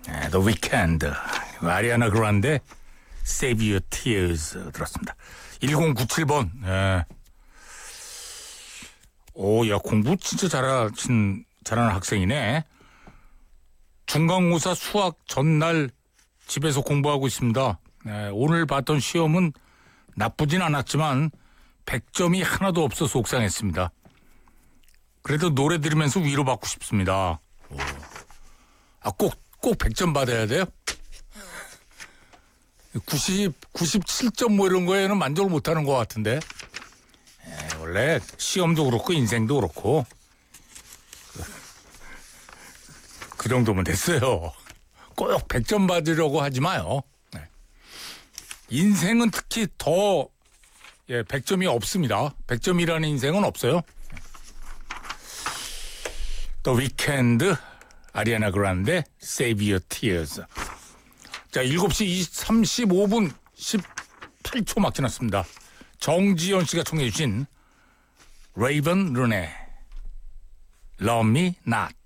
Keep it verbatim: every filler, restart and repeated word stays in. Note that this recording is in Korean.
네, The Weeknd, 아리아나 그란데, Save Your Tears 들었습니다. 일공구칠 번. 네. 오, 야, 공부 진짜 잘하신, 잘하는 학생이네. 중간고사 수학 전날 집에서 공부하고 있습니다. 네, 오늘 봤던 시험은 나쁘진 않았지만 백 점이 하나도 없어 속상했습니다. 그래도 노래 들으면서 위로받고 싶습니다. 오. 아, 꼭, 꼭 백 점 받아야 돼요? 구십, 구십칠 점 뭐 이런 거에는 만족을 못하는 것 같은데. 에, 원래 시험도 그렇고 인생도 그렇고 그 정도면 됐어요. 꼭 백 점 받으려고 하지 마요. 네. 인생은 특히 더 예, 백 점이 없습니다. 백 점이라는 인생은 없어요. The Weeknd, 아리아나 그란데, Save Your Tears. 자, 일곱 시 삼십오 분 십팔 초 막 지났습니다. 정지연 씨가 청해 주신 레이븐 룬의 Love Me Not.